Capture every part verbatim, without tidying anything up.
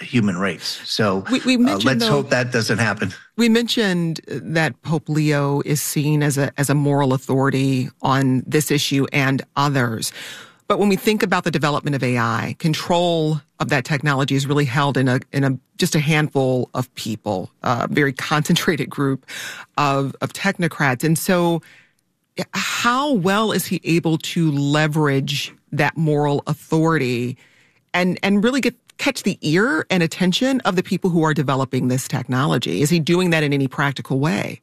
human race. So we, we uh, let's though, hope that doesn't happen. We mentioned that Pope Leo is seen as a as a moral authority on this issue and others. But when we think about the development of A I, control of that technology is really held in a in a just a handful of people, a very concentrated group of of technocrats. And so how well is he able to leverage that moral authority and and really get catch the ear and attention of the people who are developing this technology? Is he doing that in any practical way?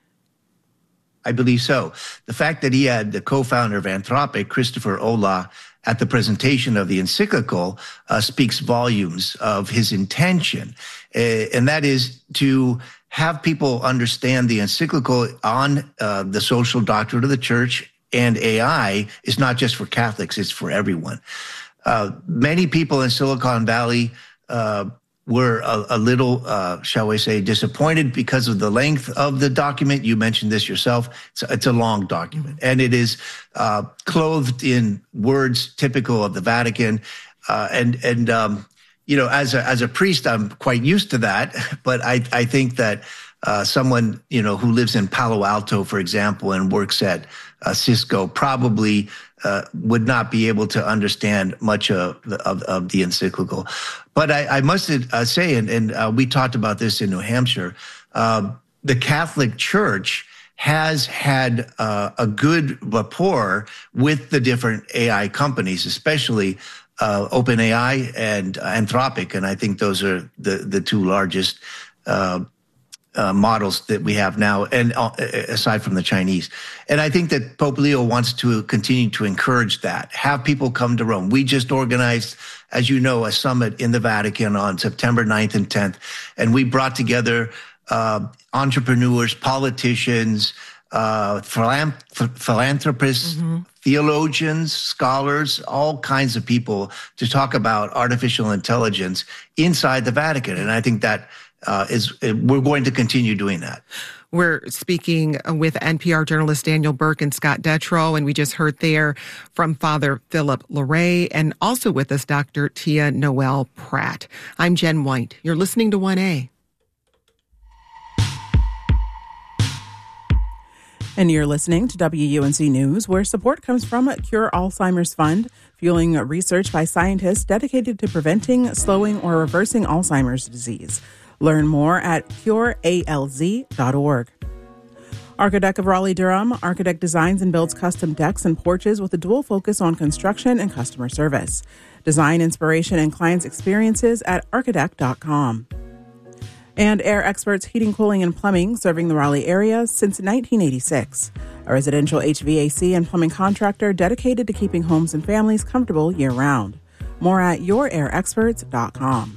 I believe so. The fact that he had the co-founder of Anthropic, Christopher Olah, at the presentation of the encyclical uh, speaks volumes of his intention. Uh, and that is to have people understand the encyclical on uh, the social doctrine of the church and A I is not just for Catholics, it's for everyone. Uh, many people in Silicon Valley uh, were a, a little, uh, shall we say, disappointed because of the length of the document. You mentioned this yourself. It's, it's a long document, and it is uh, clothed in words typical of the Vatican. Uh, and and um, you know, as a as a priest, I'm quite used to that. But I I think that uh, someone you know who lives in Palo Alto, for example, and works at uh, Cisco probably Uh, would not be able to understand much of the, of, of the encyclical. But I, I must uh, say, and, and uh, we talked about this in New Hampshire, uh, the Catholic Church has had uh, a good rapport with the different A I companies, especially uh, OpenAI and Anthropic. And I think those are the, the two largest uh Uh, models that we have now, and uh, aside from the Chinese. And I think that Pope Leo wants to continue to encourage that, have people come to Rome. We just organized, as you know, a summit in the Vatican on September ninth and tenth, and we brought together uh, entrepreneurs, politicians, uh, philanth- philanthropists, mm-hmm. theologians, scholars, all kinds of people to talk about artificial intelligence inside the Vatican. And I think that Uh, is we're going to continue doing that. We're speaking with N P R journalists Daniel Burke and Scott Detrow, and we just heard there from Father Philip Larrey, and also with us, Doctor Tia Noel Pratt. I'm Jen White. You're listening to one A. And you're listening to W U N C News, where support comes from Cure Alzheimer's Fund, fueling research by scientists dedicated to preventing, slowing, or reversing Alzheimer's disease. Learn more at cure A L Z dot org. Architect of Raleigh-Durham, Architect designs and builds custom decks and porches with a dual focus on construction and customer service. Design inspiration and clients' experiences at architect dot com. And Air Experts Heating, Cooling, and Plumbing, serving the Raleigh area since nineteen eighty-six. A residential H V A C and plumbing contractor dedicated to keeping homes and families comfortable year-round. More at your air experts dot com.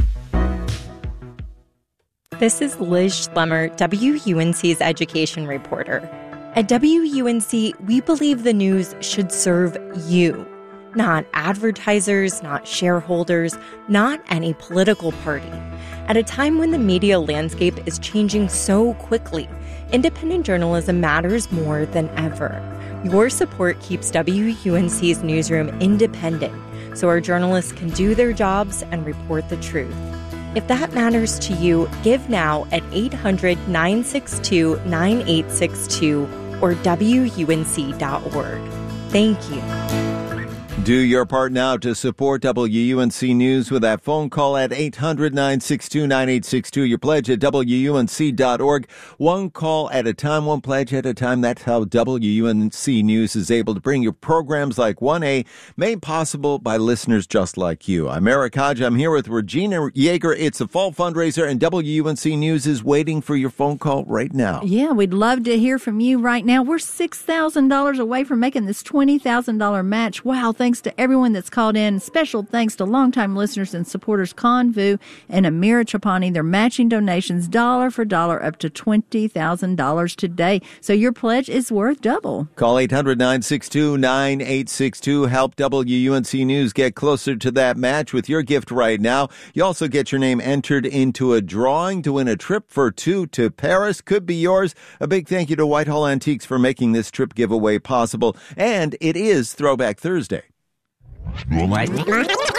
This is Liz Schlemmer, W U N C's education reporter. At W U N C, we believe the news should serve you, not advertisers, not shareholders, not any political party. At a time when the media landscape is changing so quickly, independent journalism matters more than ever. Your support keeps W U N C's newsroom independent, so our journalists can do their jobs and report the truth. If that matters to you, give now at eight hundred, nine six two, nine eight six two or W U N C dot org. Thank you. Do your part now to support W U N C News with that phone call at eight hundred, nine six two, nine eight six two. Your pledge at W U N C dot org. One call at a time, one pledge at a time. That's how W U N C News is able to bring you programs like one A, made possible by listeners just like you. I'm Eric Hodge. I'm here with Regina Yeager. It's a fall fundraiser, and W U N C News is waiting for your phone call right now. Yeah, we'd love to hear from you right now. We're six thousand dollars away from making this twenty thousand dollars match. Wow, thanks to everyone that's called in. Special thanks to longtime listeners and supporters Con Vu and Amira Chapani. They're matching donations dollar for dollar up to twenty thousand dollars today. So your pledge is worth double. Call eight hundred, nine six two, nine eight six two. Help W U N C News get closer to that match with your gift right now. You also get your name entered into a drawing to win a trip for two to Paris. Could be yours. A big thank you to Whitehall Antiques for making this trip giveaway possible. And it is Throwback Thursday. What?